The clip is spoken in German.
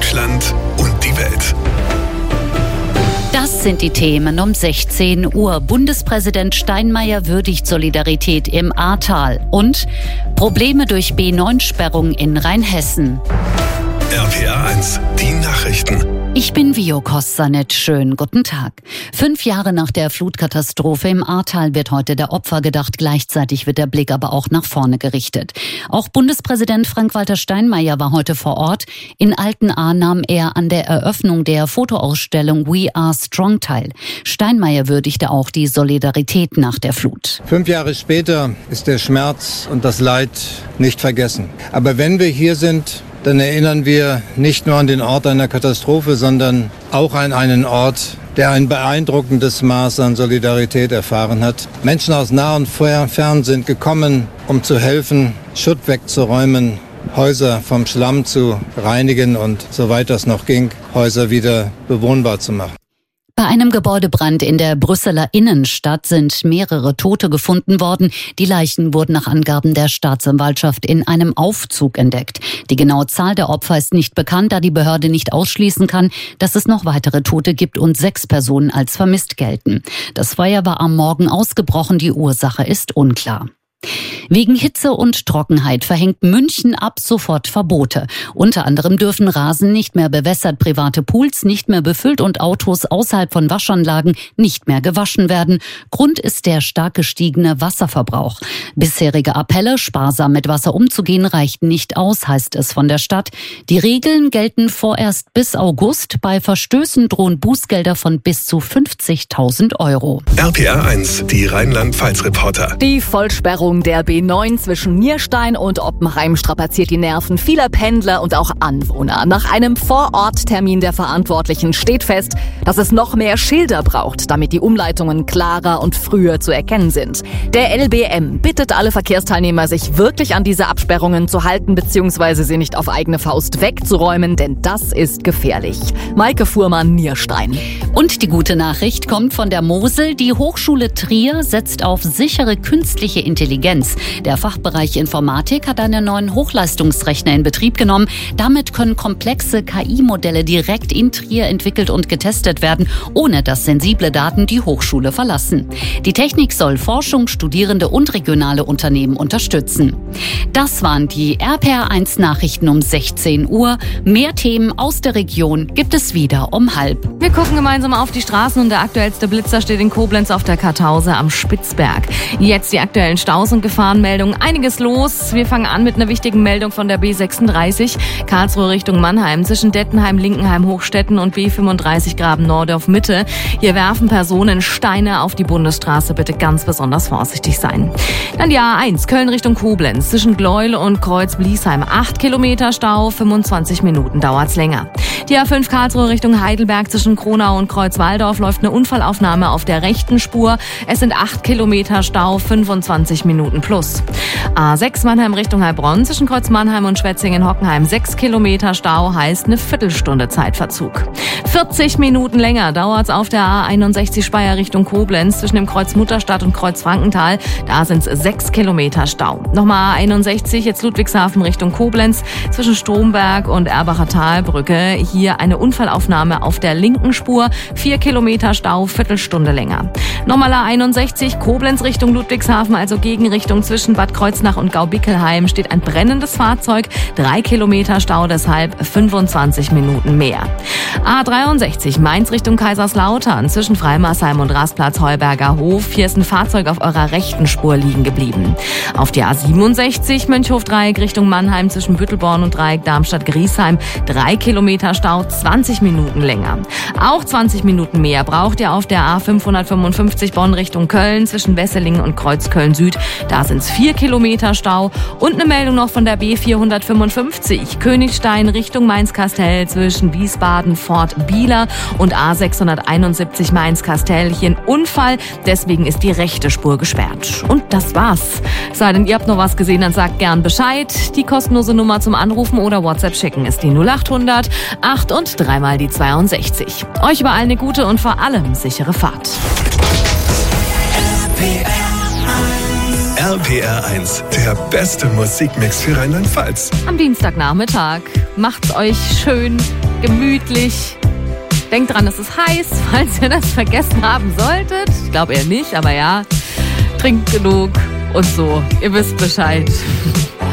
Deutschland und die Welt. Das sind die Themen um 16 Uhr. Bundespräsident Steinmeier würdigt Solidarität im Ahrtal und Probleme durch B9-Sperrung in Rheinhessen. RPA 1, die Nachrichten. Ich bin Vio Kossanet. Schönen guten Tag. 5 Jahre nach der Flutkatastrophe im Ahrtal wird heute der Opfer gedacht. Gleichzeitig wird der Blick aber auch nach vorne gerichtet. Auch Bundespräsident Frank-Walter Steinmeier war heute vor Ort. In Altenahr nahm er an der Eröffnung der Fotoausstellung We Are Strong teil. Steinmeier würdigte auch die Solidarität nach der Flut. 5 Jahre später ist der Schmerz und das Leid nicht vergessen. Aber wenn wir hier sind, dann erinnern wir nicht nur an den Ort einer Katastrophe, sondern auch an einen Ort, der ein beeindruckendes Maß an Solidarität erfahren hat. Menschen aus nah und fern sind gekommen, um zu helfen, Schutt wegzuräumen, Häuser vom Schlamm zu reinigen und, soweit das noch ging, Häuser wieder bewohnbar zu machen. Bei einem Gebäudebrand in der Brüsseler Innenstadt sind mehrere Tote gefunden worden. Die Leichen wurden nach Angaben der Staatsanwaltschaft in einem Aufzug entdeckt. Die genaue Zahl der Opfer ist nicht bekannt, da die Behörde nicht ausschließen kann, dass es noch weitere Tote gibt und 6 Personen als vermisst gelten. Das Feuer war am Morgen ausgebrochen, die Ursache ist unklar. Wegen Hitze und Trockenheit verhängt München ab sofort Verbote. Unter anderem dürfen Rasen nicht mehr bewässert, private Pools nicht mehr befüllt und Autos außerhalb von Waschanlagen nicht mehr gewaschen werden. Grund ist der stark gestiegene Wasserverbrauch. Bisherige Appelle, sparsam mit Wasser umzugehen, reichten nicht aus, heißt es von der Stadt. Die Regeln gelten vorerst bis August. Bei Verstößen drohen Bußgelder von bis zu 50.000 €. RPA 1, die Rheinland-Pfalz-Reporter. Die Vollsperrung der B9 zwischen Nierstein und Oppenheim strapaziert die Nerven vieler Pendler und auch Anwohner. Nach einem Vororttermin der Verantwortlichen steht fest, dass es noch mehr Schilder braucht, damit die Umleitungen klarer und früher zu erkennen sind. Der LBM bittet alle Verkehrsteilnehmer, sich wirklich an diese Absperrungen zu halten bzw. sie nicht auf eigene Faust wegzuräumen, denn das ist gefährlich. Maike Fuhrmann, Nierstein. Und die gute Nachricht kommt von der Mosel. Die Hochschule Trier setzt auf sichere künstliche Intelligenz. Der Fachbereich Informatik hat einen neuen Hochleistungsrechner in Betrieb genommen. Damit können komplexe KI-Modelle direkt in Trier entwickelt und getestet werden, ohne dass sensible Daten die Hochschule verlassen. Die Technik soll Forschung, Studierende und regionale Unternehmen unterstützen. Das waren die RPA 1 Nachrichten um 16 Uhr. Mehr Themen aus der Region gibt es wieder um 12:30. Wir gucken gemeinsam auf die Straßen und der aktuellste Blitzer steht in Koblenz auf der Kartause am Spitzberg. Jetzt die aktuellen Staus und Gefahrenmeldungen. Einiges los. Wir fangen an mit einer wichtigen Meldung von der B36. Karlsruhe Richtung Mannheim zwischen Dettenheim, Linkenheim, Hochstetten und B35 Graben-Nordorf Mitte. Hier werfen Personen Steine auf die Bundesstraße. Bitte ganz besonders vorsichtig sein. Dann die A1 Köln Richtung Koblenz zwischen Gleuel und Kreuz-Bliesheim. 8 Kilometer Stau, 25 Minuten dauert's länger. Die A5 Karlsruhe Richtung Heidelberg zwischen Kronau und Kreuz-Waldorf läuft eine Unfallaufnahme auf der rechten Spur. Es sind 8 Kilometer Stau, 25 Minuten plus. A6 Mannheim Richtung Heilbronn zwischen Kreuz Mannheim und Schwetzingen-Hockenheim. 6 Kilometer Stau heißt eine Viertelstunde Zeitverzug. 40 Minuten länger dauert's auf der A61 Speyer Richtung Koblenz zwischen dem Kreuz Mutterstadt und Kreuz Frankenthal. Da sind's 6 Kilometer Stau. Nochmal A61 jetzt Ludwigshafen Richtung Koblenz zwischen Stromberg und Erbacher Talbrücke. Hier eine Unfallaufnahme auf der linken Spur. 4 Kilometer Stau, Viertelstunde länger. Nochmal A61 Koblenz Richtung Ludwigshafen, also Gegenrichtung zwischen Bad Kreuznach und Gaubickelheim steht ein brennendes Fahrzeug. 3 Kilometer Stau, deshalb 25 Minuten mehr. A63 Mainz Richtung Kaiserslautern zwischen Freimarsheim und Rastplatz Heuberger Hof. Hier ist ein Fahrzeug auf eurer rechten Spur liegen geblieben. Auf die A67 Mönchhof-Dreieck Richtung Mannheim zwischen Büttelborn und Dreieck Darmstadt-Griesheim. 3 Kilometer Stau, 20 Minuten länger. Auch 20 Minuten mehr braucht ihr auf der A555 Bonn Richtung Köln zwischen Wesseling und Kreuzköln Süd. Da sind es 4 Kilometer Stau. Und eine Meldung noch von der B455 Königstein Richtung Mainz-Kastell zwischen Wiesbaden, Fort Bieler und A671 Mainz-Kastell. Hier ein Unfall, deswegen ist die rechte Spur gesperrt. Und das war's. Sei denn, ihr habt noch was gesehen, dann sagt gern Bescheid. Die kostenlose Nummer zum Anrufen oder WhatsApp schicken ist die 0800 8 und 3 mal die 62. Euch überall eine gute und vor allem sichere Fahrt. RPR 1, der beste Musikmix für Rheinland-Pfalz. Am Dienstagnachmittag. Macht's euch schön. gemütlich. Denkt dran, es ist heiß, falls ihr das vergessen haben solltet. Ich glaube eher nicht, aber ja. Trinkt genug und so. Ihr wisst Bescheid.